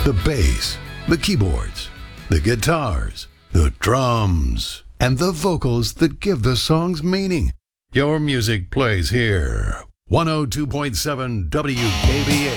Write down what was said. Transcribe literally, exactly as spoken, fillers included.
the bass, the keyboards, the guitars, the drums, and the vocals that give the songs meaning. Your music plays here. one oh two point seven W K B H.